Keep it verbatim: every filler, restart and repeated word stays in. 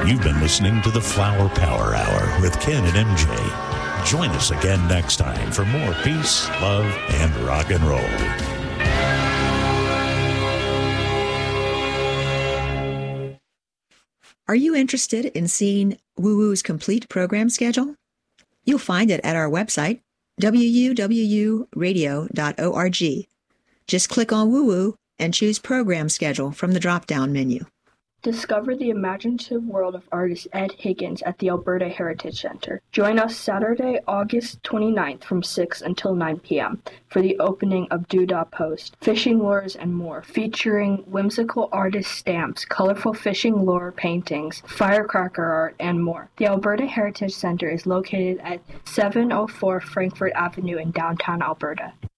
You've been listening to the Flower Power Hour with Ken and M J. Join us again next time for more peace, love, and rock and roll. Are you interested in seeing Woo Woo's complete program schedule? You'll find it at our website, w u w u radio dot org. Just click on Woo Woo and choose Program Schedule from the drop-down menu. Discover the imaginative world of artist Ed Higgins at the Alberta Heritage Centre. Join us Saturday, August twenty-ninth from six until nine p.m. for the opening of Doodah Post, Fishing Lures and More, featuring whimsical artist stamps, colorful fishing lure paintings, firecracker art, and more. The Alberta Heritage Centre is located at seven oh four Frankfurt Avenue in downtown Alberta.